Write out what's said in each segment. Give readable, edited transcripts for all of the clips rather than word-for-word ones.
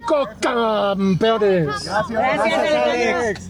México campeones. Gracias, Alex.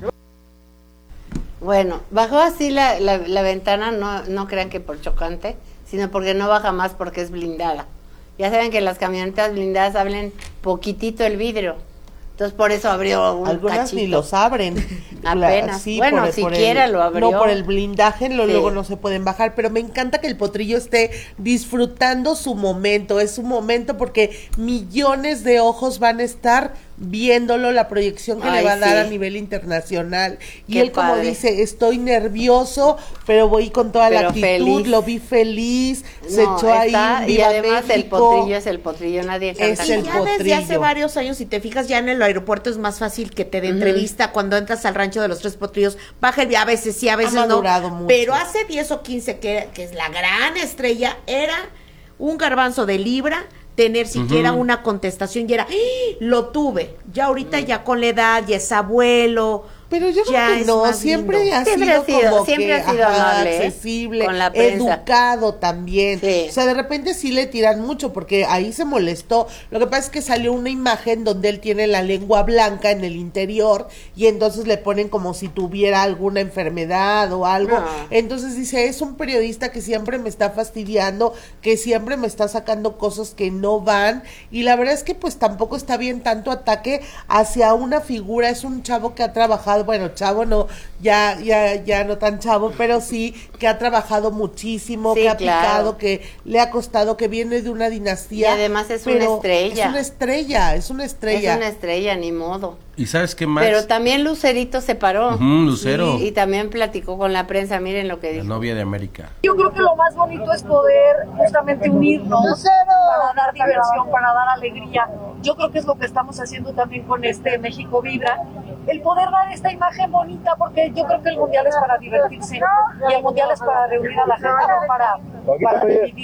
Bueno, bajó así la ventana, no crean que por chocante, sino porque no baja más porque es blindada. Ya saben que las camionetas blindadas abren poquitito el vidrio. Entonces por eso abrió un Algunas cachito. ni los abren. Apenas. Sí, bueno, siquiera lo abrió. No, por el blindaje Sí. luego no se pueden bajar, pero me encanta que el Potrillo esté disfrutando su momento. Es su momento porque millones de ojos van a estar viéndolo, la proyección que le va a dar a nivel internacional. Y Qué él como padre. dice, estoy nervioso, pero voy con toda la actitud, feliz. lo vi feliz, se No, echó ahí está, un y Viva además el México. potrillo es el potrillo, nadie canta Es el como Ya él. desde hace potrillo. varios años, si te fijas, ya en el aeropuerto es más fácil que te dé entrevista. Cuando entras al rancho de los Tres Potrillos, baja el, a veces sí, a veces no. madurado mucho. Pero hace 10 o 15, que es la gran estrella, era un garbanzo de libra tener siquiera una contestación y era, ¡ah! Lo tuve. Ya ahorita ya con la edad, ya es abuelo. Pero yo ya creo que es no, más siempre lindo. ha Siempre sido ha sido- como siempre que, ha sido amable, ¿eh? accesible, Con la prensa. educado también. Sí. O sea, de repente sí le tiran mucho porque ahí se molestó. Lo que pasa es que salió una imagen donde él tiene la lengua blanca en el interior y entonces le ponen como si tuviera alguna enfermedad o algo. No. Entonces dice, es un periodista que siempre me está fastidiando, que siempre me está sacando cosas que no van, y la verdad es que pues tampoco está bien tanto ataque hacia una figura. Es un chavo que ha trabajado, bueno, chavo no, ya no tan chavo, pero sí que ha trabajado muchísimo, Sí, que ha claro. picado, que le ha costado, que viene de una dinastía. Y además es una pero estrella. Es una estrella, es una estrella. Es una estrella, ni modo. ¿Y sabes qué más? Pero también Lucerito se paró. Ujú, Lucero. Y también platicó con la prensa, miren lo que La dijo. novia de América. Yo creo que lo más bonito es poder justamente unirnos para dar diversión, para dar alegría. Yo creo que es lo que estamos haciendo también con este México Vibra, el poder dar esta imagen bonita, porque yo creo que el Mundial es para divertirse y el Mundial es para reunir a la gente, no para dividir.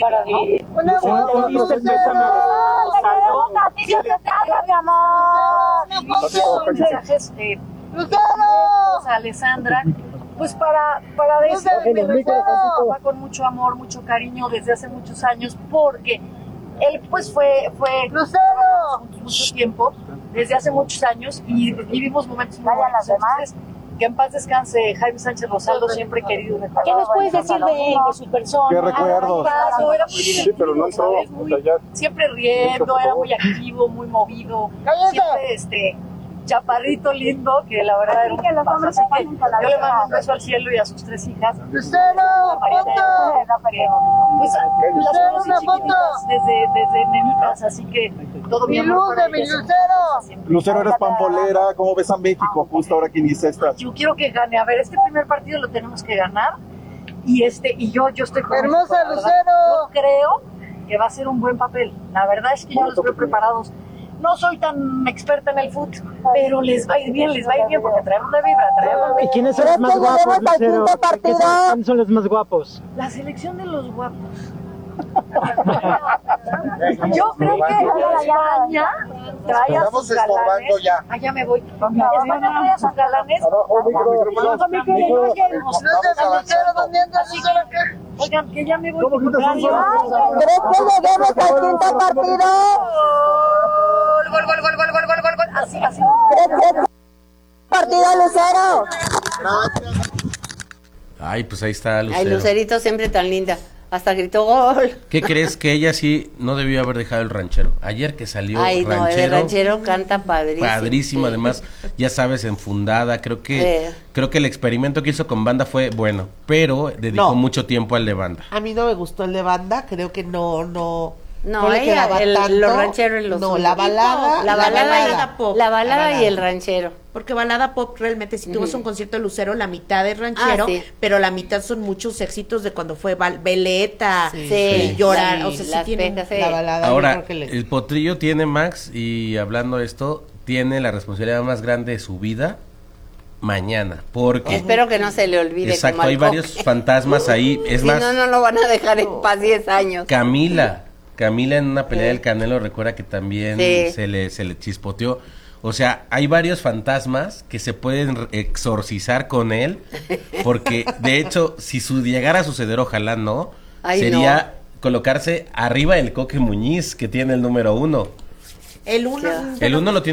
A Alessandra, pues para decirle que recuerdo a su papá con mucho amor, mucho cariño desde hace muchos años, porque él pues fue mucho tiempo, desde hace muchos años, y vivimos momentos muy buenos. Entonces, que en paz descanse Jaime Sánchez Rosaldo, siempre querido. ¿Qué nos puedes decir de su persona? ¿Qué recuerdos? Era muy divertido, Sí, pero no entró, ¿sabes? o sea, ya. Siempre riendo, era muy activo, muy movido, siempre chaparrito lindo, que la verdad era un tipazo. Así que yo le mando un beso al cielo y a sus 3 hijas. Pues las conocí chiquititas desde nenitas, así que todo mi amor para ellas. Lucero, eres pambolera, ¿cómo ves a México justo ahora que inicia esta? Yo quiero que gane. A ver, este primer partido lo tenemos que ganar. Y yo estoy con ¡Hermosa, México, la verdad. Lucero! Yo creo que va a ser un buen papel. La verdad es que yo los veo preparados. No soy tan experta en el fútbol, pero les va a ir bien porque traemos la vibra, ¿Y quiénes son los más guapos, Lucero? ¿Quiénes son los más guapos? la selección de los guapos. Yo creo que España trae a sus galanes. Ya me voy. España trae a sus galanes. Oigan, que ya me voy. ¿Crees que lleguemos al quinto partido? Gol. Así. ¡Partido, Lucero! Ay, pues ahí está Ay, Lucero. Lucerito siempre tan linda. Hasta gritó gol. ¿Qué crees? Que ella sí no debió haber dejado el ranchero. Ayer que salió Ay, no, el ranchero, ranchero canta padrísimo. padrísimo, Sí. además, ya sabes, enfundada. Creo que el experimento que hizo con banda fue bueno, pero dedicó No. mucho tiempo al de banda. A mí no me gustó el de banda, creo que no No, le ella, quedaba tanto. los rancheros y los No, suyos. la balada, La balada pop. La balada y el ranchero. Porque balada pop realmente, si tú vas a un concierto de Lucero, la mitad es ranchero, Ah, sí. pero la mitad son muchos éxitos de cuando fue Veleta, Sí, Llorar, sí, o sea, sí las tiene pecas, sí. la balada. yo Ahora, creo que el potrillo tiene, Max, y hablando de esto, tiene la responsabilidad más grande de su vida mañana, porque... Espero que no se le olvide. Exacto, como al hay varios Coque. fantasmas ahí, es Si más... no lo van a dejar en paz 10 años. Camila en una pelea del Canelo, recuerda que también Sí. se le chispoteó. O sea, hay varios fantasmas que se pueden exorcizar con él, porque de hecho, si llegara a suceder, ojalá no, Ay, sería colocarse arriba del Coque Muñiz, que tiene el número 1. el uno. Ya. El 1 lo tiene